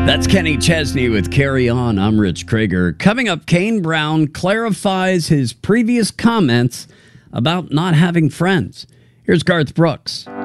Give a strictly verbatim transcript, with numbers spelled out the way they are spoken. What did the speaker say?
That's Kenny Chesney with Carry On. I'm Rich Krager. Coming up, Kane Brown clarifies his previous comments about not having friends. Here's Garth Brooks.